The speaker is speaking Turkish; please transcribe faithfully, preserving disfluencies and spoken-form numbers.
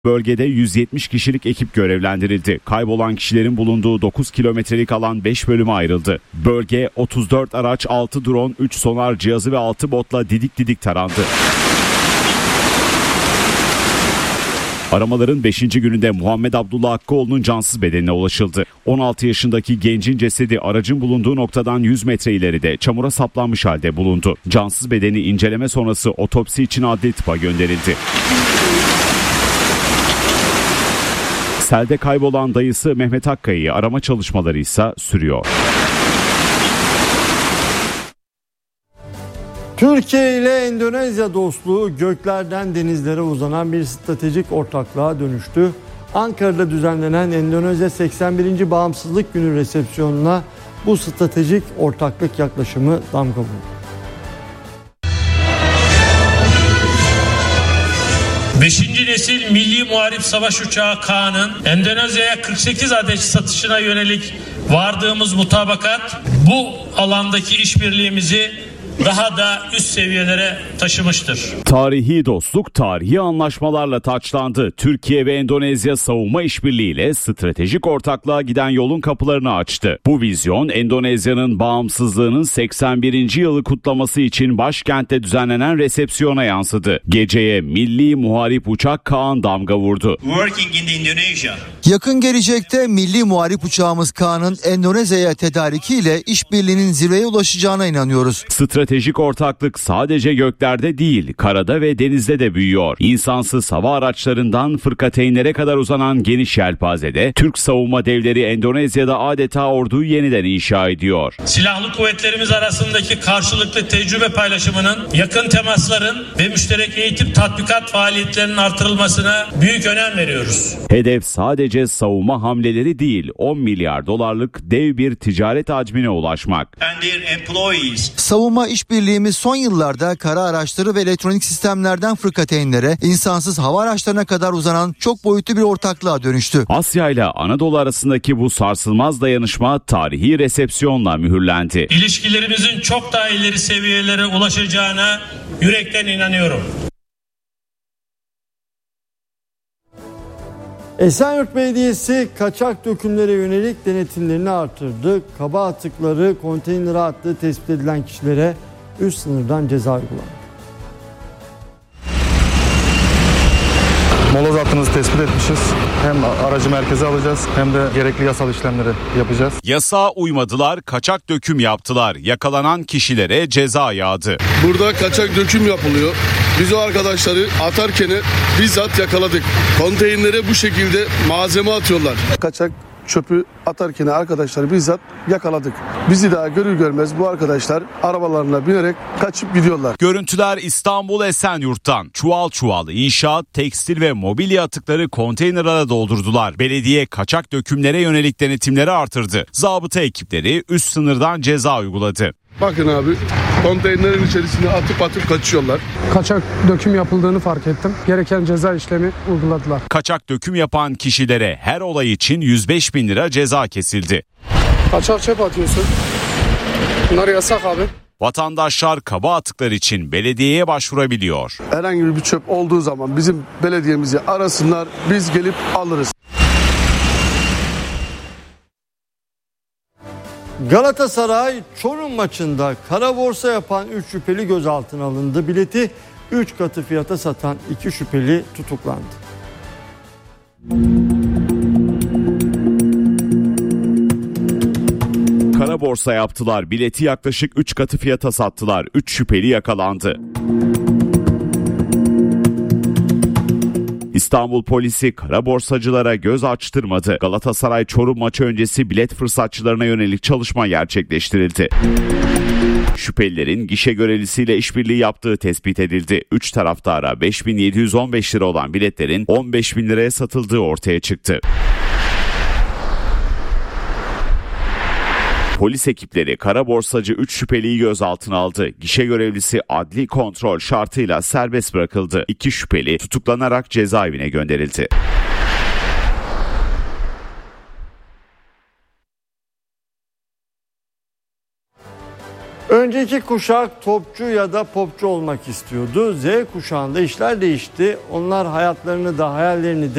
Bölgede yüz yetmiş kişilik ekip görevlendirildi. Kaybolan kişilerin bulunduğu dokuz kilometrelik alan beş bölüme ayrıldı. Bölge otuz dört araç, altı drone, üç sonar cihazı ve altı botla didik didik tarandı. Aramaların beşinci gününde Muhammed Abdullah Hakkıoğlu'nun cansız bedenine ulaşıldı. on altı yaşındaki gencin cesedi aracın bulunduğu noktadan yüz metre ileride çamura saplanmış halde bulundu. Cansız bedeni inceleme sonrası otopsi için adli tıpa gönderildi. Selde kaybolan dayısı Mehmet Akkaya'yı arama çalışmaları ise sürüyor. Türkiye ile Endonezya dostluğu göklerden denizlere uzanan bir stratejik ortaklığa dönüştü. Ankara'da düzenlenen Endonezya seksen birinci Bağımsızlık Günü resepsiyonuna bu stratejik ortaklık yaklaşımı damga vurdu. beşinci nesil Milli Muharip Savaş Uçağı Kaan'ın Endonezya'ya kırk sekiz adet satışına yönelik vardığımız mutabakat bu alandaki işbirliğimizi daha da üst seviyelere taşımıştır. Tarihi dostluk tarihi anlaşmalarla taçlandı. Türkiye ve Endonezya savunma işbirliğiyle stratejik ortaklığa giden yolun kapılarını açtı. Bu vizyon Endonezya'nın bağımsızlığının seksen birinci yılı kutlaması için başkentte düzenlenen resepsiyona yansıdı. Geceye Milli Muharip Uçak Kaan damga vurdu. Yakın gelecekte Milli Muharip uçağımız Kaan'ın Endonezya'ya tedarikiyle işbirliğinin zirveye ulaşacağına inanıyoruz. Stratejik ortaklık sadece göklerde değil, karada ve denizde de büyüyor. İnsansız hava araçlarından fırkateynlere kadar uzanan geniş yelpazede Türk savunma devleri Endonezya'da adeta orduyu yeniden inşa ediyor. Silahlı kuvvetlerimiz arasındaki karşılıklı tecrübe paylaşımının, yakın temasların ve müşterek eğitim tatbikat faaliyetlerinin artırılmasına büyük önem veriyoruz. Hedef sadece savunma hamleleri değil, on milyar dolarlık dev bir ticaret hacmine ulaşmak. Savunma işbirliğimiz son yıllarda kara araçları ve elektronik sistemlerden fırkateynlere, insansız hava araçlarına kadar uzanan çok boyutlu bir ortaklığa dönüştü. Asya ile Anadolu arasındaki bu sarsılmaz dayanışma tarihi resepsiyonla mühürlendi. İlişkilerimizin çok daha ileri seviyelere ulaşacağına yürekten inanıyorum. Esenyurt Belediyesi kaçak dökümlere yönelik denetimlerini artırdı. Kaba atıkları konteynere attığı tespit edilen kişilere üst sınırdan ceza uygulandı. Moloz hattınızı tespit etmişiz. Hem aracı merkeze alacağız hem de gerekli yasal işlemleri yapacağız. Yasağa uymadılar, kaçak döküm yaptılar. Yakalanan kişilere ceza yağdı. Burada kaçak döküm yapılıyor. Biz o arkadaşları atarken bizzat yakaladık. Konteynerlere bu şekilde malzeme atıyorlar. Kaçak çöpü atarken arkadaşları bizzat yakaladık. Bizi daha görür görmez bu arkadaşlar arabalarına binerek kaçıp gidiyorlar. Görüntüler İstanbul Esenyurt'tan. Çuval çuval inşaat, tekstil ve mobilya atıkları konteynerlara doldurdular. Belediye kaçak dökümlere yönelik denetimleri artırdı. Zabıta ekipleri üst sınırdan ceza uyguladı. Bakın abi, konteynerin içerisine atıp atıp kaçıyorlar. Kaçak döküm yapıldığını fark ettim. Gereken ceza işlemi uyguladılar. Kaçak döküm yapan kişilere her olay için yüz beş bin lira ceza kesildi. Kaçak çöp atıyorsun. Bunlar yasak abi. Vatandaşlar kaba atıklar için belediyeye başvurabiliyor. Herhangi bir çöp olduğu zaman bizim belediyemizi arasınlar, biz gelip alırız. Galatasaray Çorum maçında kara borsa yapan üç şüpheli gözaltına alındı. Bileti üç katı fiyata satan iki şüpheli tutuklandı. Kara borsa yaptılar. Bileti yaklaşık üç katı fiyata sattılar. üç şüpheli yakalandı. İstanbul polisi kara borsacılara göz açtırmadı. Galatasaray Çorum maçı öncesi bilet fırsatçılarına yönelik çalışma gerçekleştirildi. Şüphelilerin gişe görevlisiyle işbirliği yaptığı tespit edildi. Üç taraftara beş bin yedi yüz on beş lira olan biletlerin on beş bin liraya satıldığı ortaya çıktı. Polis ekipleri kara borsacı üç şüpheliyi gözaltına aldı. Gişe görevlisi adli kontrol şartıyla serbest bırakıldı. İki şüpheli tutuklanarak cezaevine gönderildi. Önceki kuşak topçu ya da popçu olmak istiyordu. Z kuşağında işler değişti. Onlar hayatlarını da hayallerini de